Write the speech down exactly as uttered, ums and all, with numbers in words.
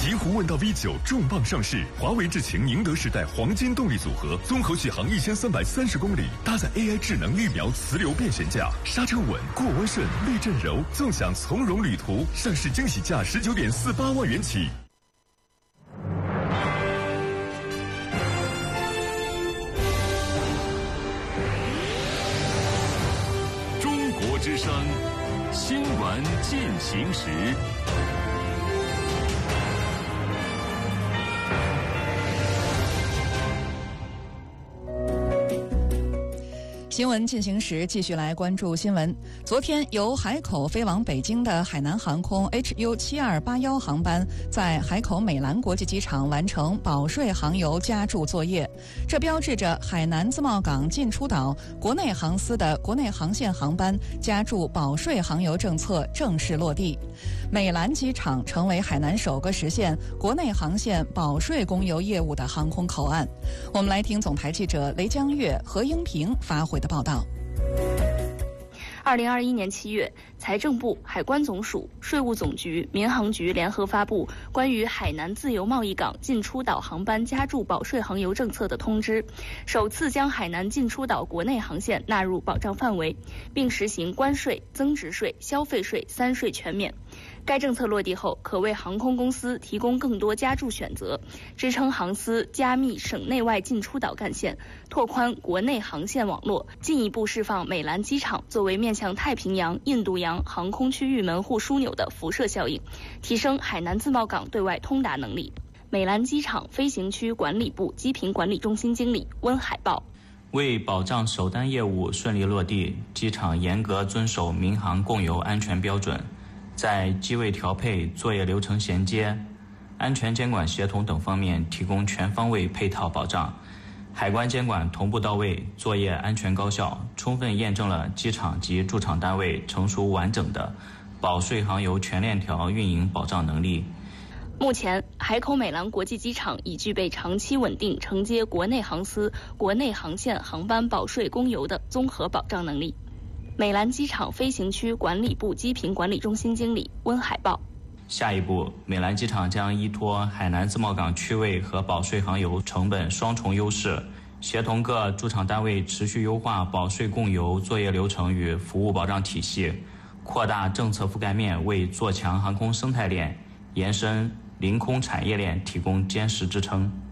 极狐问道 V 九重磅上市，华为智擎宁德时代黄金动力组合，综合续航一千三百三十公里，搭载 A I 智能预瞄磁流变悬架，刹车稳，过弯顺，避震柔，纵享从容旅途。上市惊喜价十九点四八万元起。 中国之声，新闻进行时。 新闻进行时，继续来关注新闻。昨天，由海口飞往北京的海南航空 H U 七二八一航班在海口美兰国际机场完成保税航油加注作业，这标志着海南自贸港进出岛国内航司的国内航线航班加注保税航油政策正式落地。美兰机场成为海南首个实现国内航线保税公油业务的航空口岸。我们来听总台记者雷江月、何英平发回的报道。 二零二一年七月，财政部、海关总署、税务总局、民航局联合发布关于海南自由贸易港进出岛航班加注保税航油政策的通知，首次将海南进出岛国内航线纳入保障范围，并实行关税、增值税、消费税三税全免。该政策落地后，可为航空公司提供更多加注选择，支撑航司加密省内外进出岛干线，拓宽国内航线网络，进一步释放美兰机场作为面向太平洋、印度洋航空区域门户枢纽的辐射效应，提升海南自贸港对外通达能力。美兰机场飞行区管理部机坪管理中心经理温海报： 为保障首单业务顺利落地，机场严格遵守民航供油安全标准，在机位调配、作业流程衔接、安全监管协同等方面提供全方位配套保障，海关监管同步到位，作业安全高效，充分验证了机场及驻场单位成熟完整的保税航油全链条运营保障能力。 目前，海口美兰国际机场已具备长期稳定承接国内航司、国内航线航班保税公油的综合保障能力。美兰机场飞行区管理部机坪管理中心经理温海报： 下一步，美兰机场将依托海南自贸港区位和保税航油成本双重优势，协同各驻场单位持续优化保税供油作业流程与服务保障体系，扩大政策覆盖面，为做强航空生态链、延伸临空产业链提供坚实支撑。